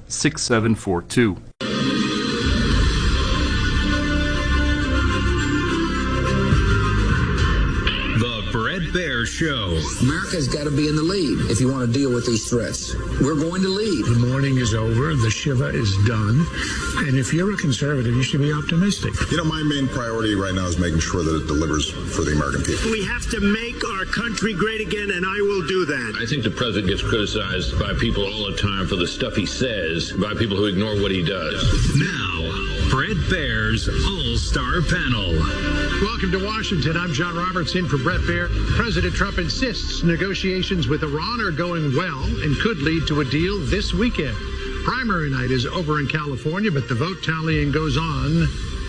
6742. Bret Baier Show. America's got to be in the lead if you want to deal with these threats. We're going to lead. The mourning is over. The Shiva is done. And if you're a conservative, you should be optimistic. You know, my main priority right now is making sure that it delivers for the American people. We have to make our country great again, and I will do that. I think the president gets criticized by people all the time for the stuff he says, by people who ignore what he does. Now, Bret Baier's All-Star Panel. Welcome to Washington. I'm John Roberts in for Bret Baier. President Trump insists negotiations with Iran are going well and could lead to a deal this weekend. Primary night is over in California, but the vote tallying goes on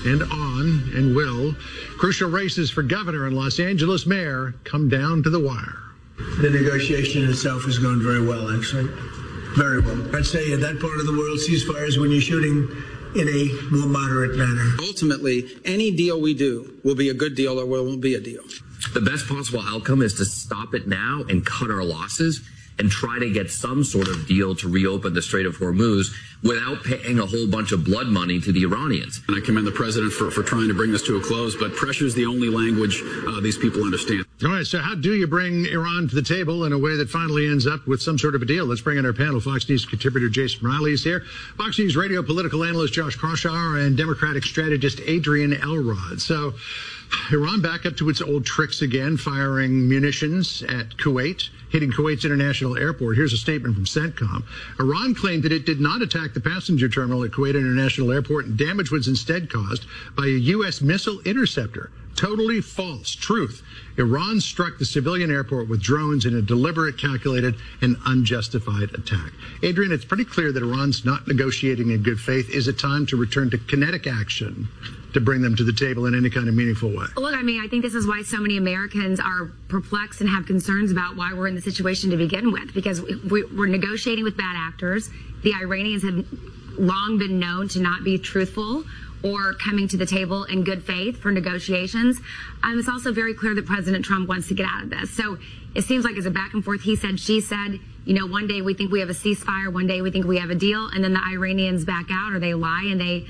and will. Crucial races for governor and Los Angeles mayor come down to the wire. The negotiation itself is going very well, actually. Very well. I'd say in that part of the world, ceasefires when you're shooting in a more moderate manner. Ultimately, any deal we do will be a good deal or won't be a deal. The best possible outcome is to stop it now and cut our losses and try to get some sort of deal to reopen the Strait of Hormuz without paying a whole bunch of blood money to the Iranians. And I commend the president for trying to bring this to a close, but pressure is the only language these people understand. All right, so how do you bring Iran to the table in a way that finally ends up with some sort of a deal? Let's bring in our panel. Fox News contributor Jason Riley is here. Fox News radio political analyst Josh Kraushaar and Democratic strategist Adrian Elrod. So Iran back up to its old tricks again, firing munitions at Kuwait, hitting Kuwait's international airport. Here's a statement from CENTCOM. Iran claimed that it did not attack the passenger terminal at Kuwait International Airport, and damage was instead caused by a U.S. missile interceptor. Totally false. Truth. Iran struck the civilian airport with drones in a deliberate, calculated, and unjustified attack. Adrian, it's pretty clear that Iran's not negotiating in good faith. Is it time to return to kinetic action to bring them to the table in any kind of meaningful way? Look, I mean, I think this is why so many Americans are perplexed and have concerns about why we're in the situation to begin with, because we're negotiating with bad actors. The Iranians have long been known to not be truthful or coming to the table in good faith for negotiations. It's also very clear that President Trump wants to get out of this. So it seems like it's a back and forth, he said, she said. You know, one day we think we have a ceasefire, one day we think we have a deal, and then the Iranians back out or they lie and they,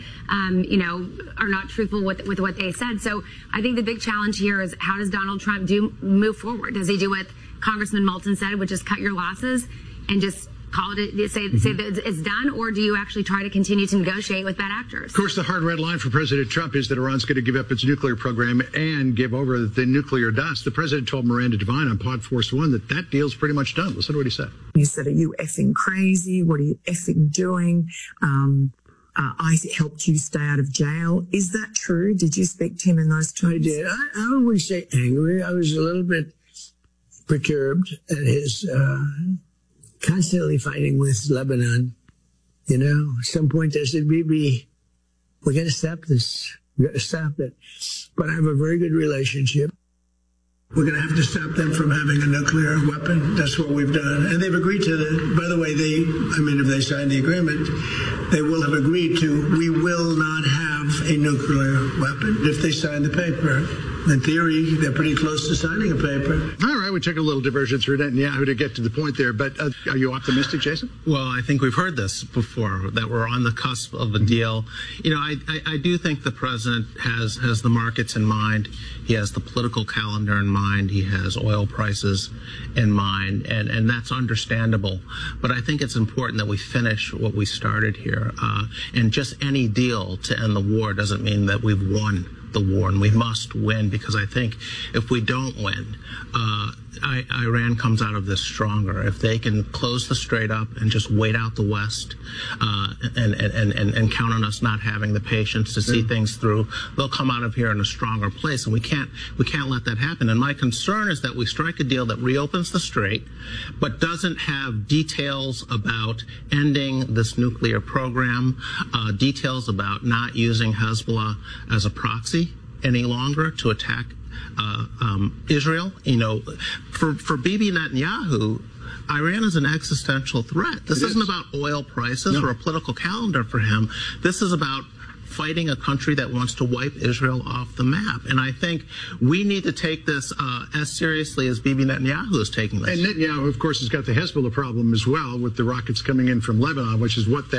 are not truthful with what they said. So I think the big challenge here is how does Donald Trump move forward? Does he do what Congressman Moulton said, which is cut your losses and just call it, say that it's done, or do you actually try to continue to negotiate with bad actors? Of course, the hard red line for President Trump is that Iran's going to give up its nuclear program and give over the nuclear dust. The president told Miranda Devine on Pod Force One that deal's pretty much done. Listen to what he said. He said, "Are you effing crazy? What are you effing doing? I helped you stay out of jail." Is that true? Did you speak to him in those terms? I did. I wouldn't say angry. I was a little bit perturbed at his constantly fighting with Lebanon. You know, at some point I said, Bibi, we're going to stop this. We're going to stop it. But I have a very good relationship. We're going to have to stop them from having a nuclear weapon. That's what we've done. And they've agreed to that. By the way, if they sign the agreement, they will have agreed to, we will not have a nuclear weapon if they sign the paper. In theory, they're pretty close to signing a paper. All right, we took a little diversion through Netanyahu to get to the point there, but are you optimistic, Jason? Well, I think we've heard this before, that we're on the cusp of a deal. You know, I do think the president has the markets in mind. He has the political calendar in mind. He has oil prices in mind, and that's understandable. But I think it's important that we finish what we started here. And just any deal to end the war doesn't mean that we've won the war, and we must win, because I think if we don't win, Iran comes out of this stronger. If they can close the Strait up and just wait out the West and count on us not having the patience to see things through, they'll come out of here in a stronger place, and we can't let that happen. And my concern is that we strike a deal that reopens the Strait but doesn't have details about ending this nuclear program, details about not using Hezbollah as a proxy any longer to attack Israel. You know, for Bibi Netanyahu, Iran is an existential threat. This isn't about oil prices or a political calendar for him. This is about fighting a country that wants to wipe Israel off the map. And I think we need to take this as seriously as Bibi Netanyahu is taking this. And Netanyahu, of course, has got the Hezbollah problem as well, with the rockets coming in from Lebanon, which is what